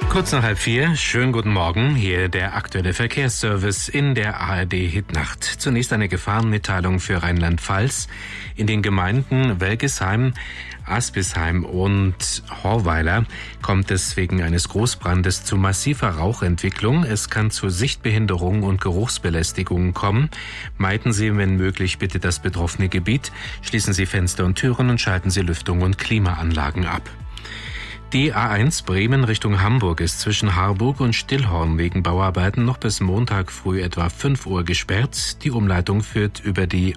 Kurz nach 3:30, schönen guten Morgen, hier der aktuelle Verkehrsservice in der ARD-Hitnacht. Zunächst eine Gefahrenmitteilung für Rheinland-Pfalz. In den Gemeinden Welgesheim, Aspisheim und Horweiler kommt es wegen eines Großbrandes zu massiver Rauchentwicklung. Es kann zu Sichtbehinderungen und Geruchsbelästigungen kommen. Meiden Sie, wenn möglich, bitte das betroffene Gebiet. Schließen Sie Fenster und Türen und schalten Sie Lüftung und Klimaanlagen ab. Die A1 Bremen Richtung Hamburg ist zwischen Harburg und Stillhorn wegen Bauarbeiten noch bis Montag früh etwa 5 Uhr gesperrt. Die Umleitung führt über die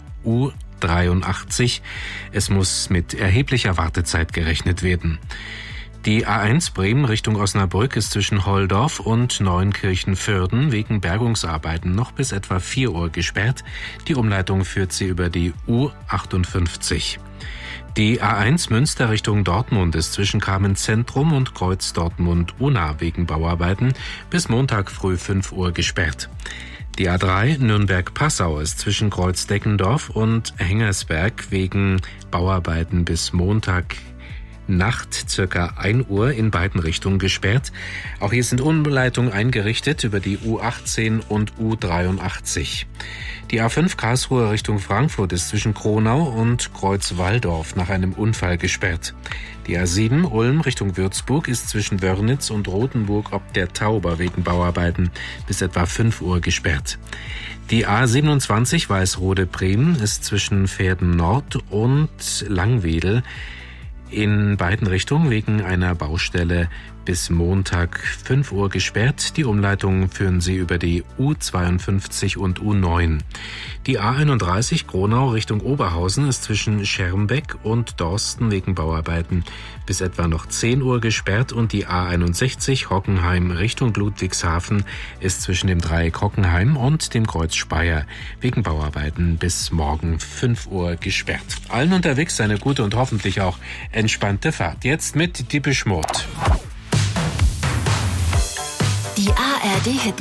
U83. Es muss mit erheblicher Wartezeit gerechnet werden. Die A1 Bremen Richtung Osnabrück ist zwischen Holdorf und Neunkirchen-Vörden wegen Bergungsarbeiten noch bis etwa 4 Uhr gesperrt. Die Umleitung führt sie über die U58. Die A1 Münster Richtung Dortmund ist zwischen Kamenz-Zentrum und Kreuz Dortmund-Unna wegen Bauarbeiten bis Montag früh 5 Uhr gesperrt. Die A3 Nürnberg-Passau ist zwischen Kreuz Deckendorf und Hengersberg wegen Bauarbeiten bis Montag Nacht circa 1 Uhr in beiden Richtungen gesperrt. Auch hier sind Umleitungen eingerichtet über die U18 und U83. Die A5 Karlsruhe Richtung Frankfurt ist zwischen Kronau und Kreuz-Walldorf nach einem Unfall gesperrt. Die A7 Ulm Richtung Würzburg ist zwischen Wörnitz und Rothenburg ob der Tauber wegen Bauarbeiten bis etwa 5 Uhr gesperrt. Die A27 Weißrode-Bremen ist zwischen Verden Nord und Langwedel in beiden Richtungen wegen einer Baustelle bis Montag 5 Uhr gesperrt. Die Umleitungen führen sie über die U52 und U9. Die A31 Gronau Richtung Oberhausen ist zwischen Schermbeck und Dorsten wegen Bauarbeiten bis etwa noch 10 Uhr gesperrt und die A61 Hockenheim Richtung Ludwigshafen ist zwischen dem Dreieck Hockenheim und dem Kreuz Speyer wegen Bauarbeiten bis morgen 5 Uhr gesperrt. Allen unterwegs eine gute und hoffentlich auch entspannte Fahrt. Jetzt mit Depeche Mode. Die ARD Hitnacht.